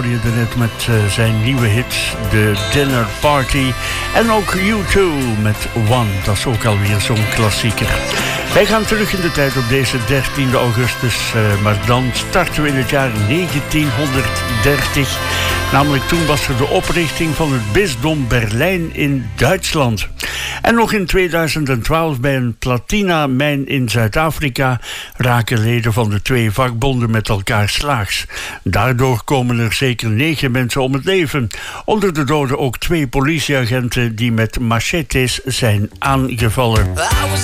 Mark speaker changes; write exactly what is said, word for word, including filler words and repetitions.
Speaker 1: hoorde je er net met uh, zijn nieuwe hit, The Dinner Party. En ook U twee met One, dat is ook alweer zo'n klassieker. Wij gaan terug in de tijd op deze dertiende augustus, uh, maar dan starten we in het jaar negentienhonderddertig. Namelijk toen was er de oprichting van het bisdom Berlijn in Duitsland. En nog in tweeduizend twaalf bij een platina-mijn in Zuid-Afrika raken leden van de twee vakbonden met elkaar slaags. Daardoor komen er zeker negen mensen om het leven. Onder de doden ook twee politieagenten die met machetes zijn aangevallen.